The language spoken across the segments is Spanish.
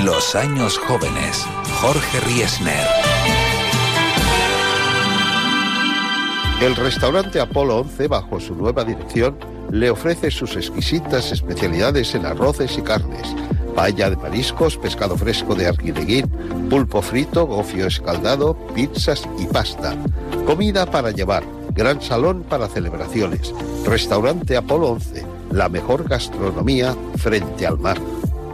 Los años jóvenes. Jorge Riesner. El restaurante Apolo 11, bajo su nueva dirección, le ofrece sus exquisitas especialidades en arroces y carnes, paella de mariscos, pescado fresco de Arguineguín, pulpo frito, gofio escaldado, pizzas y pasta. Comida para llevar, gran salón para celebraciones. Restaurante Apolo 11, la mejor gastronomía frente al mar.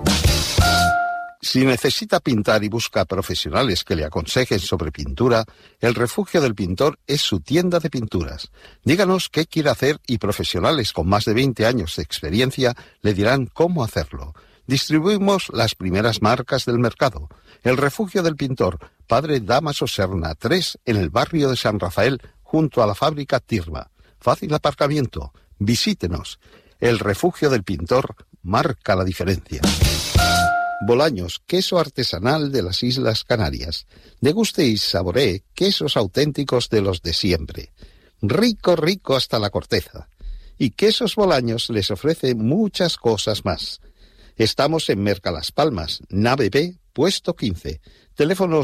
Si necesita pintar y busca profesionales que le aconsejen sobre pintura, el Refugio del Pintor es su tienda de pinturas. Díganos qué quiere hacer y profesionales con más de 20 años de experiencia le dirán cómo hacerlo. Distribuimos las primeras marcas del mercado. El Refugio del Pintor, Padre Dámaso Serna 3, en el barrio de San Rafael, junto a la fábrica Tirma. Fácil aparcamiento. Visítenos. El Refugio del Pintor marca la diferencia. Bolaños, queso artesanal de las Islas Canarias. Deguste y saboree quesos auténticos de los de siempre. Rico, rico hasta la corteza. Y Quesos Bolaños les ofrece muchas cosas más. Estamos en Merca Las Palmas, nave B, puesto 15. Teléfono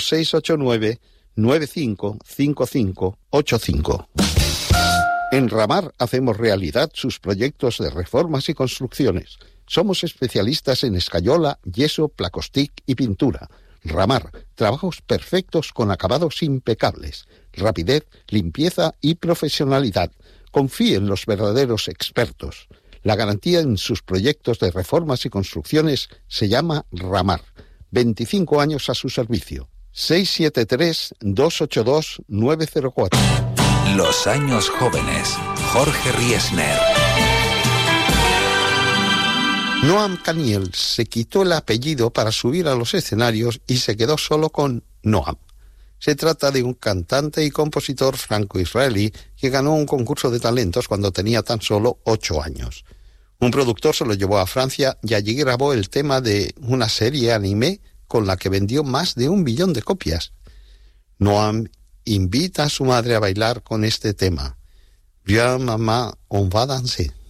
689-955585. En Ramar hacemos realidad sus proyectos de reformas y construcciones. Somos especialistas en escayola, yeso, placostic y pintura. Ramar, trabajos perfectos con acabados impecables. Rapidez, limpieza y profesionalidad. Confíe en los verdaderos expertos. La garantía en sus proyectos de reformas y construcciones se llama Ramar. 25 años a su servicio. 673-282-904. Los años jóvenes. Jorge Riesner. Noam Caniel se quitó el apellido para subir a los escenarios y se quedó solo con Noam. Se trata de un cantante y compositor franco-israelí que ganó un concurso de talentos cuando tenía tan solo 8 años. Un productor se lo llevó a Francia y allí grabó el tema de una serie anime con la que vendió más de 1 millón de copias. Noam invita a su madre a bailar con este tema. Viens, maman, on va danser.